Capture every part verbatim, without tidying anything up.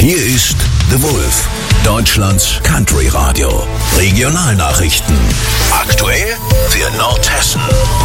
Hier ist The Wolf, Deutschlands Country Radio. Regionalnachrichten. Aktuell für Nordhessen.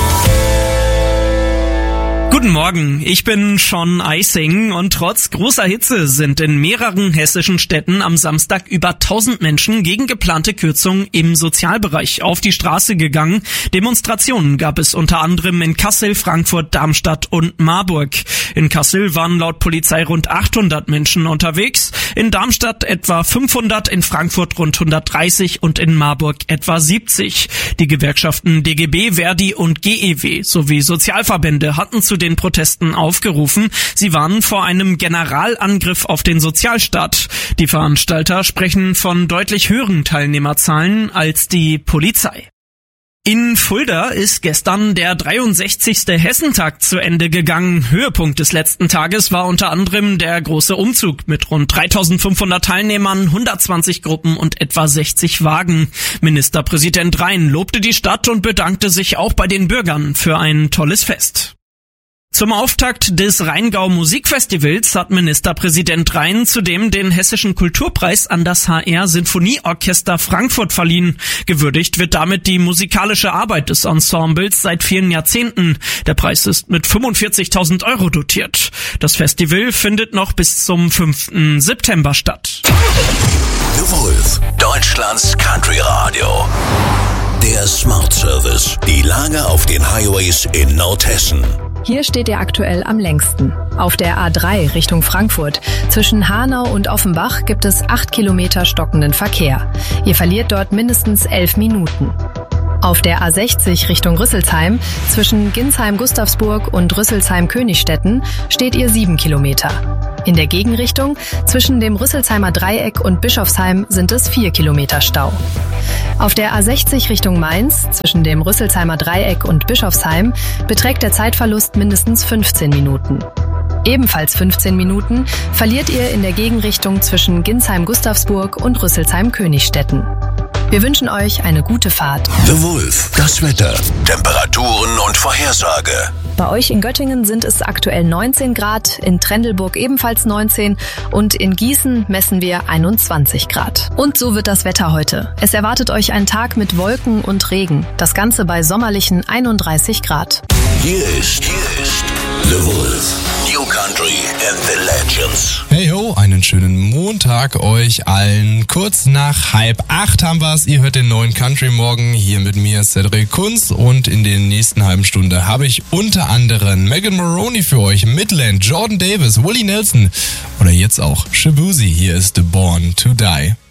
Guten Morgen, ich bin Sean Eising und trotz großer Hitze sind in mehreren hessischen Städten am Samstag über tausend Menschen gegen geplante Kürzungen im Sozialbereich auf die Straße gegangen. Demonstrationen gab es unter anderem in Kassel, Frankfurt, Darmstadt und Marburg. In Kassel waren laut Polizei rund achthundert Menschen unterwegs, in Darmstadt etwa fünfhundert, in Frankfurt rund hundertdreißig und in Marburg etwa siebzig. Die Gewerkschaften D G B, Verdi und G E W sowie Sozialverbände hatten zu den Protesten aufgerufen. Sie warnen vor einem Generalangriff auf den Sozialstaat. Die Veranstalter sprechen von deutlich höheren Teilnehmerzahlen als die Polizei. In Fulda ist gestern der dreiundsechzigste Hessentag zu Ende gegangen. Höhepunkt des letzten Tages war unter anderem der große Umzug mit rund dreitausendfünfhundert Teilnehmern, hundertzwanzig Gruppen und etwa sechzig Wagen. Ministerpräsident Rhein lobte die Stadt und bedankte sich auch bei den Bürgern für ein tolles Fest. Zum Auftakt des Rheingau Musikfestivals hat Ministerpräsident Rhein zudem den Hessischen Kulturpreis an das H R Sinfonieorchester Frankfurt verliehen. Gewürdigt wird damit die musikalische Arbeit des Ensembles seit vielen Jahrzehnten. Der Preis ist mit fünfundvierzigtausend Euro dotiert. Das Festival findet noch bis zum fünften September statt. The Wolf, Deutschlands Country Radio. Der Smart Service. Die Lage auf den Highways in Nordhessen. Hier steht er aktuell am längsten. Auf der A drei Richtung Frankfurt. Zwischen Hanau und Offenbach gibt es acht Kilometer stockenden Verkehr. Ihr verliert dort mindestens elf Minuten. Auf der A sechzig Richtung Rüsselsheim, zwischen Ginsheim-Gustavsburg und Rüsselsheim-Königstetten, steht ihr sieben Kilometer. In der Gegenrichtung, zwischen dem Rüsselsheimer Dreieck und Bischofsheim, sind es vier Kilometer Stau. Auf der A sechzig Richtung Mainz, zwischen dem Rüsselsheimer Dreieck und Bischofsheim, beträgt der Zeitverlust mindestens fünfzehn Minuten. Ebenfalls fünfzehn Minuten verliert ihr in der Gegenrichtung zwischen Ginsheim-Gustavsburg und Rüsselsheim-Königstetten. Wir wünschen euch eine gute Fahrt. The Wolf, das Wetter, Temperaturen und Vorhersage. Bei euch in Göttingen sind es aktuell neunzehn Grad, in Trendelburg ebenfalls neunzehn und in Gießen messen wir einundzwanzig Grad. Und so wird das Wetter heute. Es erwartet euch ein Tag mit Wolken und Regen. Das Ganze bei sommerlichen einunddreißig Grad. Hier ist, hier ist The Wolf. New Country and the Legends. Hey ho, einen schönen Montag euch allen. Kurz nach halb acht haben wir's. Ihr hört den neuen Country Morgen hier mit mir, Cedric Kunz. Und in der nächsten halben Stunde habe ich unter anderem Megan Moroney für euch, Midland, Jordan Davis, Willie Nelson oder jetzt auch Shabuzi. Hier ist The Born to Die.